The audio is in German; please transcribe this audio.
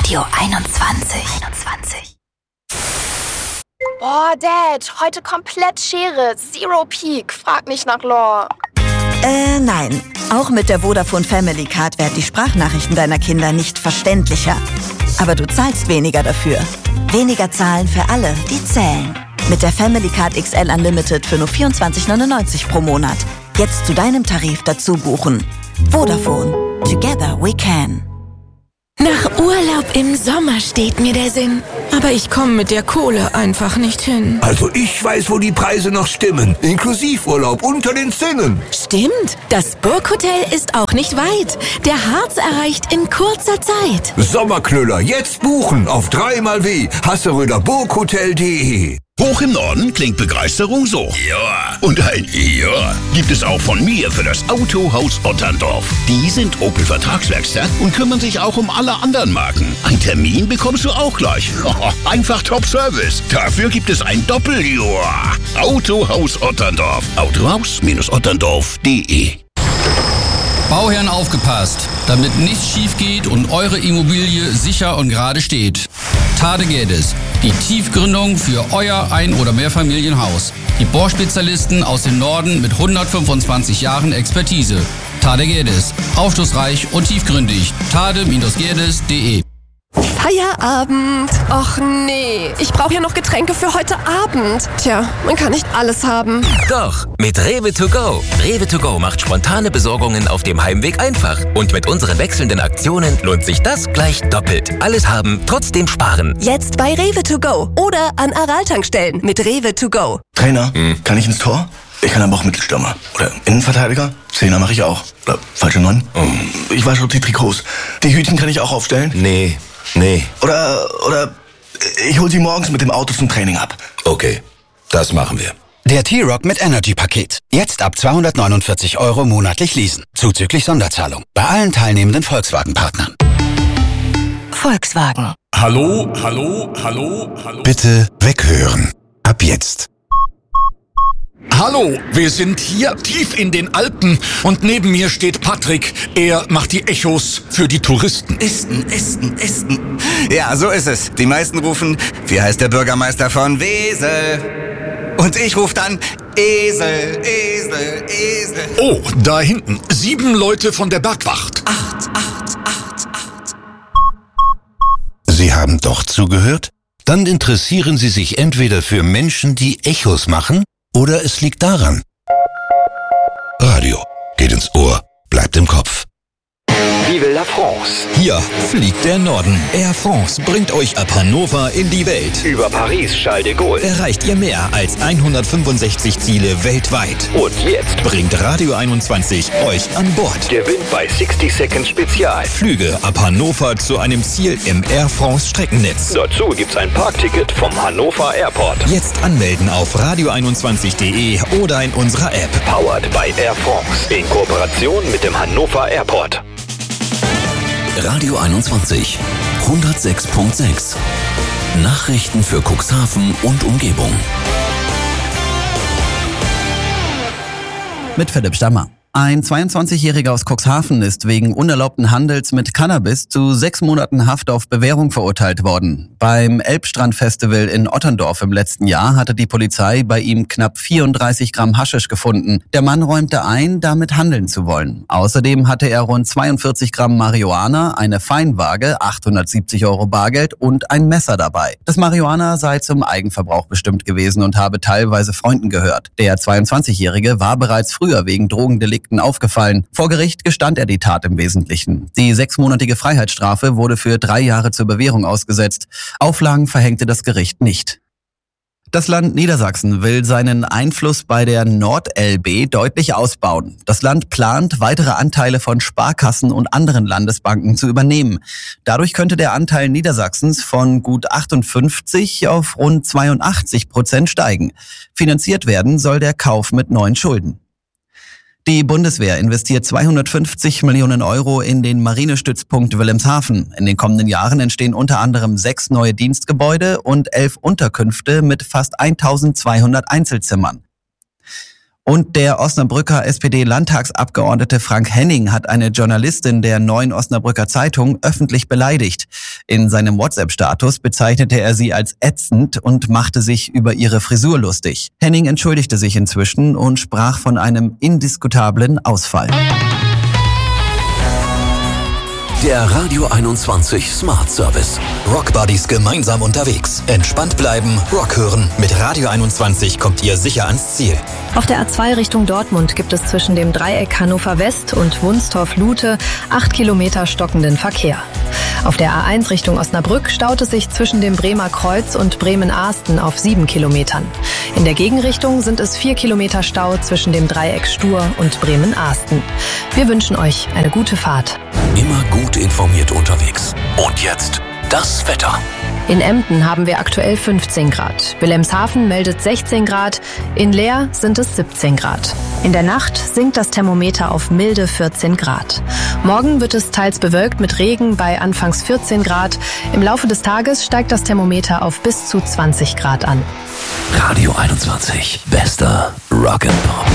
Radio 21. Boah, Dad, heute komplett Schere. Zero Peak. Frag nicht nach Lore. Nein. Auch mit der Vodafone Family Card werden die Sprachnachrichten deiner Kinder nicht verständlicher. Aber du zahlst weniger dafür. Weniger zahlen für alle, die zählen. Mit der Family Card XL Unlimited für nur 24,99 pro Monat. Jetzt zu deinem Tarif dazu buchen. Vodafone. Together we can. Nach Urlaub im Sommer steht mir der Sinn. Aber ich komme mit der Kohle einfach nicht hin. Also ich weiß, wo die Preise noch stimmen. Inklusivurlaub unter den Zinnen. Stimmt, das Burghotel ist auch nicht weit. Der Harz erreicht in kurzer Zeit. Sommerknüller, jetzt buchen auf 3xW hasseröderburghotel.de. Hoch im Norden klingt Begeisterung so. Ja. Und ein Ja gibt es auch von mir für das Autohaus Otterndorf. Die sind Opel-Vertragswerkstatt und kümmern sich auch um alle anderen Marken. Einen Termin bekommst du auch gleich. Einfach Top-Service. Dafür gibt es ein Doppel-Ja. Autohaus Otterndorf. Autohaus-otterndorf.de. Bauherren aufgepasst, damit nichts schief geht und eure Immobilie sicher und gerade steht. Tade Geddes, die Tiefgründung für euer Ein- oder Mehrfamilienhaus. Die Bohrspezialisten aus dem Norden mit 125 Jahren Expertise. Tade Geddes, aufschlussreich und tiefgründig. Tade-Geddes.de. Feierabend. Och nee, ich brauche ja noch Getränke für heute Abend. Tja, man kann nicht alles haben. Doch, mit Rewe to go. Rewe to go macht spontane Besorgungen auf dem Heimweg einfach. Und mit unseren wechselnden Aktionen lohnt sich das gleich doppelt. Alles haben, trotzdem sparen. Jetzt bei Rewe to go oder an Aral-Tankstellen mit Rewe to go. Trainer, kann ich ins Tor? Ich kann aber auch Mittelstürmer. Oder Innenverteidiger? Zehner mache ich auch. Oder falsche 9? Ich wasche auch die Trikots. Die Hütchen kann ich auch aufstellen? Nee. Oder ich hol sie morgens mit dem Auto zum Training ab. Okay, das machen wir. Der T-Rock mit Energy-Paket. Jetzt ab 249 € monatlich leasen. Zuzüglich Sonderzahlung. Bei allen teilnehmenden Volkswagen-Partnern. Volkswagen. Hallo. Bitte weghören. Ab jetzt. Hallo, wir sind hier tief in den Alpen und neben mir steht Patrick. Er macht die Echos für die Touristen. Esten. Ja, so ist es. Die meisten rufen, wie heißt der Bürgermeister von Wesel? Und ich rufe dann, Esel. Oh, da hinten, 7 Leute von der Bergwacht. 8. Sie haben doch zugehört? Dann interessieren Sie sich entweder für Menschen, die Echos machen, oder es liegt daran. Radio geht ins Ohr, bleibt im Kopf. Vive la France. Hier fliegt der Norden. Air France bringt euch ab Hannover in die Welt. Über Paris, Charles de Gaulle erreicht ihr mehr als 165 Ziele weltweit. Und jetzt bringt Radio 21 euch an Bord. Gewinnt bei 60 Second Spezial. Flüge ab Hannover zu einem Ziel im Air France Streckennetz. Dazu gibt's ein Parkticket vom Hannover Airport. Jetzt anmelden auf radio21.de oder in unserer App. Powered by Air France. In Kooperation mit dem Hannover Airport. Radio 21, 106.6. Nachrichten für Cuxhaven und Umgebung. Mit Philipp Stammer. Ein 22-Jähriger aus Cuxhaven ist wegen unerlaubten Handels mit Cannabis zu 6 Monaten Haft auf Bewährung verurteilt worden. Beim Elbstrand-Festival in Otterndorf im letzten Jahr hatte die Polizei bei ihm knapp 34 Gramm Haschisch gefunden. Der Mann räumte ein, damit handeln zu wollen. Außerdem hatte er rund 42 Gramm Marihuana, eine Feinwaage, 870 € Bargeld und ein Messer dabei. Das Marihuana sei zum Eigenverbrauch bestimmt gewesen und habe teilweise Freunden gehört. Der 22-Jährige war bereits früher wegen Drogendelikten aufgefallen. Vor Gericht gestand er die Tat im Wesentlichen. Die 6-monatige Freiheitsstrafe wurde für 3 Jahre zur Bewährung ausgesetzt. Auflagen verhängte das Gericht nicht. Das Land Niedersachsen will seinen Einfluss bei der NordLB deutlich ausbauen. Das Land plant, weitere Anteile von Sparkassen und anderen Landesbanken zu übernehmen. Dadurch könnte der Anteil Niedersachsens von gut 58 auf rund 82% steigen. Finanziert werden soll der Kauf mit neuen Schulden. Die Bundeswehr investiert 250 Millionen € in den Marinestützpunkt Wilhelmshaven. In den kommenden Jahren entstehen unter anderem 6 neue Dienstgebäude und 11 Unterkünfte mit fast 1200 Einzelzimmern. Und der Osnabrücker SPD-Landtagsabgeordnete Frank Henning hat eine Journalistin der Neuen Osnabrücker Zeitung öffentlich beleidigt. In seinem WhatsApp-Status bezeichnete er sie als ätzend und machte sich über ihre Frisur lustig. Henning entschuldigte sich inzwischen und sprach von einem indiskutablen Ausfall. Der Radio 21 Smart Service. Rockbuddies gemeinsam unterwegs. Entspannt bleiben, Rock hören. Mit Radio 21 kommt ihr sicher ans Ziel. Auf der A2 Richtung Dortmund gibt es zwischen dem Dreieck Hannover West und Wunstorf-Lute 8 Kilometer stockenden Verkehr. Auf der A1 Richtung Osnabrück staut es sich zwischen dem Bremer Kreuz und Bremen-Ahsten auf 7 Kilometern. In der Gegenrichtung sind es 4 Kilometer Stau zwischen dem Dreieck Stur und Bremen-Ahsten. Wir wünschen euch eine gute Fahrt. Immer gut informiert unterwegs. Und jetzt das Wetter. In Emden haben wir aktuell 15 Grad. Wilhelmshaven meldet 16 Grad. In Leer sind es 17 Grad. In der Nacht sinkt das Thermometer auf milde 14 Grad. Morgen wird es teils bewölkt mit Regen bei anfangs 14 Grad. Im Laufe des Tages steigt das Thermometer auf bis zu 20 Grad an. Radio 21. Bester Rock'n'Pop.